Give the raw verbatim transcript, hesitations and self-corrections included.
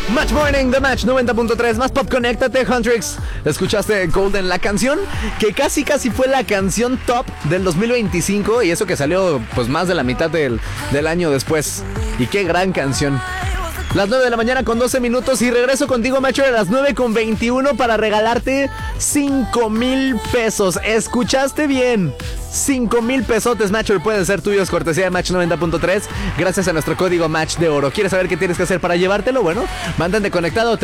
Match Morning, The Match noventa punto tres, más pop, conéctate, Huntrix. Escuchaste Golden, la canción que casi casi fue la canción top del dos mil veinticinco, y eso que salió pues más de la mitad del, del año después. Y qué gran canción. Las nueve de la mañana con doce minutos y regreso contigo, Macho, a las nueve con veintiuno para regalarte cinco mil pesos. ¿Escuchaste bien? cinco mil pesotes, Macho, y pueden ser tuyos, cortesía de Match noventa punto tres, gracias a nuestro código Match de Oro. ¿Quieres saber qué tienes que hacer para llevártelo? Bueno, mantente conectado.